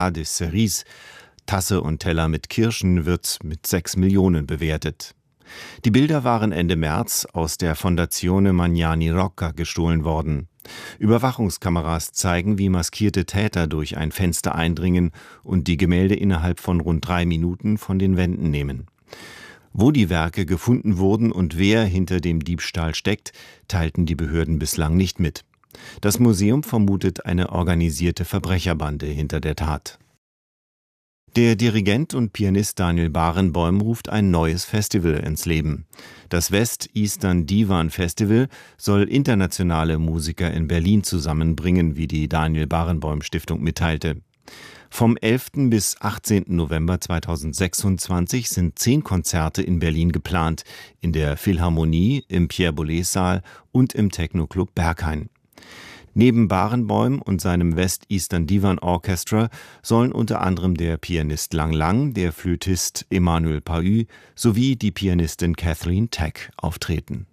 de Cerise, Tasse und Teller mit Kirschen, wird mit 6 Millionen bewertet. Die Bilder waren Ende März aus der Fondazione Magnani Rocca gestohlen worden. Überwachungskameras zeigen, wie maskierte Täter durch ein Fenster eindringen und die Gemälde innerhalb von rund 3 Minuten von den Wänden nehmen. Wo die Werke gefunden wurden und wer hinter dem Diebstahl steckt, teilten die Behörden bislang nicht mit. Das Museum vermutet eine organisierte Verbrecherbande hinter der Tat. Der Dirigent und Pianist Daniel Barenboim ruft ein neues Festival ins Leben. Das West-Eastern Divan Festival soll internationale Musiker in Berlin zusammenbringen, wie die Daniel Barenboim Stiftung mitteilte. Vom 11. bis 18. November 2026 sind 10 Konzerte in Berlin geplant, in der Philharmonie, im Pierre-Boulez-Saal und im Techno-Club Berghain. Neben Barenboim und seinem West-Eastern Divan Orchestra sollen unter anderem der Pianist Lang Lang, der Flötist Emmanuel Pahud sowie die Pianistin Kathleen Teck auftreten.